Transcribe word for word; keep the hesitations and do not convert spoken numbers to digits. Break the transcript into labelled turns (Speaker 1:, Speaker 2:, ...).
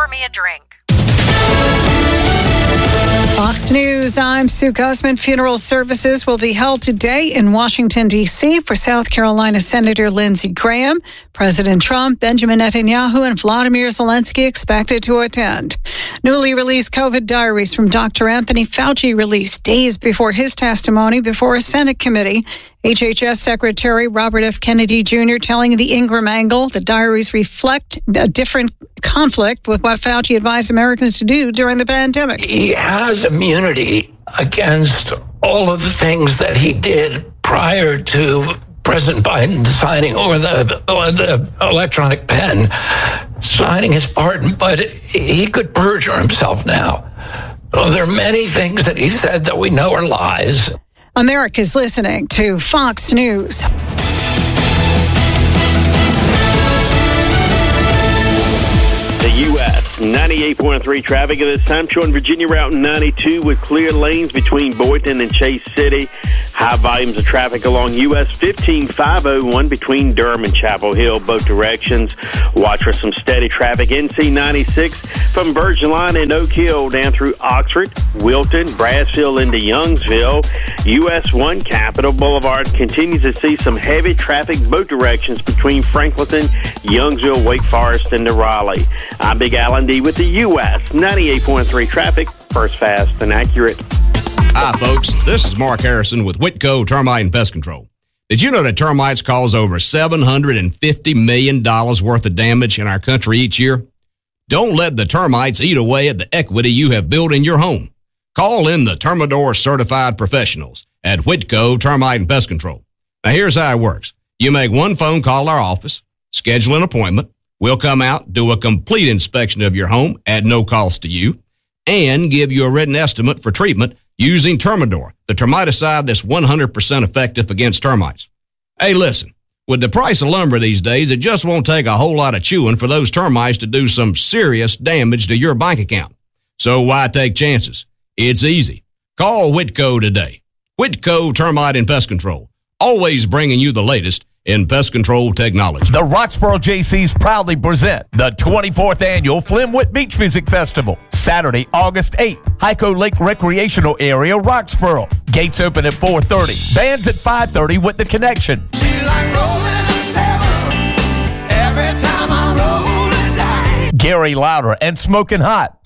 Speaker 1: pour me a drink.
Speaker 2: Fox News, I'm Sue Guzman. Funeral services will be held today in Washington, D C for South Carolina Senator Lindsey Graham. President Trump, Benjamin Netanyahu, and Vladimir Zelensky expected to attend. Newly released COVID diaries from Doctor Anthony Fauci released days before his testimony before a Senate committee. H H S Secretary Robert F. Kennedy Junior telling the Ingram Angle the diaries reflect a different conflict with what Fauci advised Americans to do during the pandemic.
Speaker 3: He has immunity against all of the things that he did prior to President Biden signing, or the, or the electronic pen, signing his pardon, but he could perjure himself now. Well, there are many things that he said that we know are lies.
Speaker 2: America's listening to Fox News.
Speaker 4: The U S ninety-eight point three traffic at this time, showing Virginia Route ninety-two with clear lanes between Boynton and Chase City. High volumes of traffic along U S fifteen five oh one between Durham and Chapel Hill, both directions. Watch for some steady traffic. N C ninety-six from Virgin Line and Oak Hill down through Oxford, Wilton, Brassfield into Youngsville. U S one Capitol Boulevard continues to see some heavy traffic both directions between Franklinton, Youngsville, Wake Forest, and Raleigh. I'm Big Alan D with the U S ninety-eight point three traffic. First, fast, and accurate.
Speaker 5: Hi, folks. This is Mark Harrison with Whitco Termite and Pest Control. Did you know that termites cause over seven hundred fifty million dollars worth of damage in our country each year? Don't let the termites eat away at the equity you have built in your home. Call in the Termidor certified professionals at Whitco Termite and Pest Control. Now, here's how it works. You make one phone call to our office, schedule an appointment. We'll come out, do a complete inspection of your home at no cost to you, and give you a written estimate for treatment using Termidor, the termiticide that's one hundred percent effective against termites. Hey, listen, with the price of lumber these days, it just won't take a whole lot of chewing for those termites to do some serious damage to your bank account. So why take chances? It's easy. Call Whitco today. Whitco Termite and Pest Control, always bringing you the latest in pest control technology.
Speaker 6: The Roxboro J Cs proudly present the twenty-fourth Annual Flinwood Beach Music Festival, Saturday, August eighth, Hyco Lake Recreational Area, Roxboro. Gates open at four thirty. Bands at five thirty with The Connection.
Speaker 7: Like seven, every time I'm rolling down.
Speaker 6: Gary Louder and Smoking Hot.